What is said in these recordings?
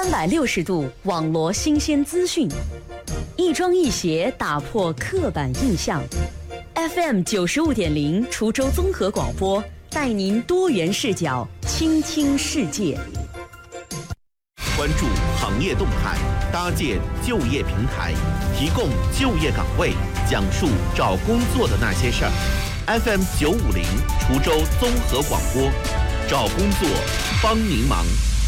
360度网罗新鲜资讯，一庄一协打破刻板印象。FM 95.0滁州综合广播，带您多元视角倾听世界。 关注行业动态，搭建就业平台，提供就业岗位，讲述找工作的那些事儿。FM 950滁州综合广播，找工作帮您忙。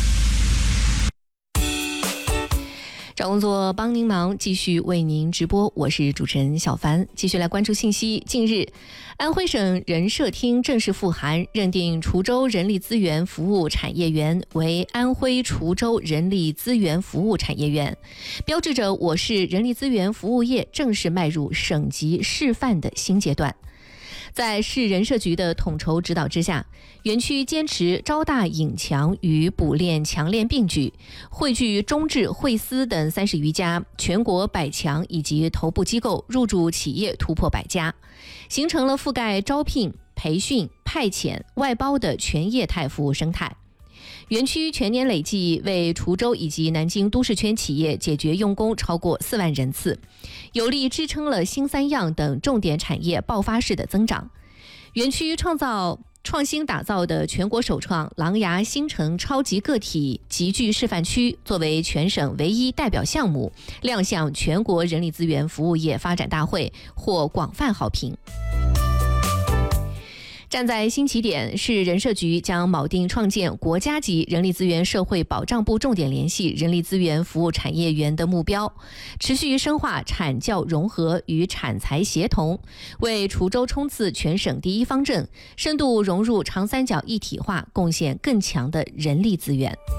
找工作帮您忙，继续为您直播，我是主持人小凡。继续来关注信息。近日，安徽省人社厅正式复函认定滁州人力资源服务产业园为安徽滁州人力资源服务产业园，标志着我市人力资源服务业正式迈入省级示范的新阶段。在市人社局的统筹指导之下，园区坚持招大引强与补练强练并举，汇聚中智、汇思等30余家全国百强以及头部机构入驻企业突破100家，形成了覆盖招聘、培训、派遣、外包的全业态服务生态。园区全年累计为滁州以及南京都市圈企业解决用工超过4万人次，有力支撑了新3样等重点产业爆发式的增长。园区创新打造的全国首创琅琊新城超级个体集聚示范区，作为全省唯一代表项目，亮相全国人力资源服务业发展大会，获广泛好评。站在新起点，市人社局将铆定创建国家级人力资源社会保障部重点联系人力资源服务产业园的目标，持续深化产教融合与产财协同，为滁州冲刺全省第一方阵，深度融入长三角一体化，贡献更强的人力资源。